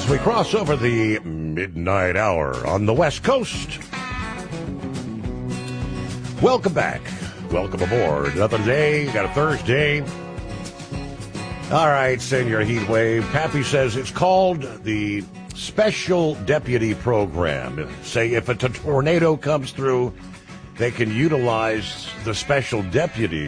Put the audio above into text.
As we cross over the midnight hour on the West Coast. Welcome back. Welcome aboard. Another day. Got a Thursday. All right, Senior Heat Wave. Pappy says it's called the Special Deputy Program. Say if a tornado comes through, they can utilize the special deputy